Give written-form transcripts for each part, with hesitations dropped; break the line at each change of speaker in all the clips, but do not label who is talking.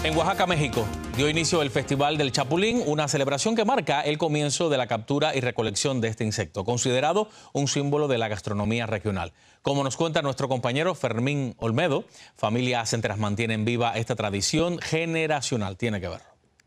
En Oaxaca, México, dio inicio el Festival del Chapulín, una celebración que marca el comienzo de la captura y recolección de este insecto, considerado un símbolo de la gastronomía regional. Como nos cuenta nuestro compañero Fermín Olmedo, familias enteras mantienen viva esta tradición generacional. Tiene que ver.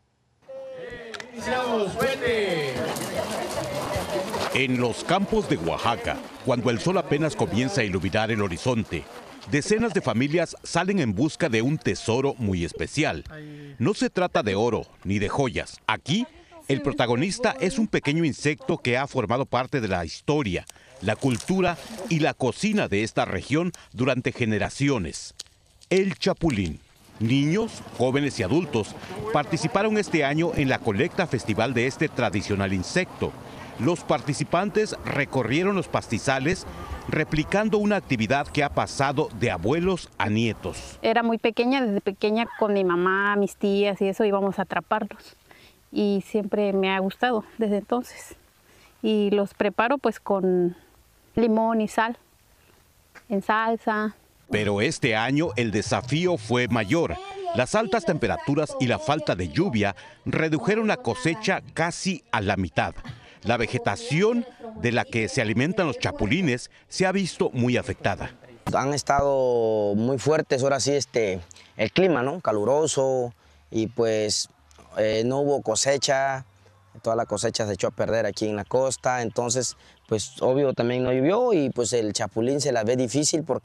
En los campos de Oaxaca, cuando el sol apenas comienza a iluminar el horizonte, decenas de familias salen en busca de un tesoro muy especial. No se trata de oro ni de joyas. Aquí, el protagonista es un pequeño insecto que ha formado parte de la historia, la cultura y la cocina de esta región durante generaciones. El chapulín. Niños, jóvenes y adultos participaron este año en la colecta festival de este tradicional insecto. Los participantes recorrieron los pastizales replicando una actividad que ha pasado de abuelos a nietos.
Era muy pequeña, desde pequeña con mi mamá, mis tías y eso íbamos a atraparlos. Y siempre me ha gustado desde entonces. Y los preparo pues con limón y sal, en salsa.
Pero este año el desafío fue mayor. Las altas temperaturas y la falta de lluvia redujeron la cosecha casi a la mitad. La vegetación de la que se alimentan los chapulines se ha visto muy afectada.
Han estado muy fuertes ahora sí el clima, ¿no? Caluroso, y pues no hubo cosecha, toda la cosecha se echó a perder aquí en la costa, entonces pues obvio también no llovió y pues el chapulín se la ve difícil porque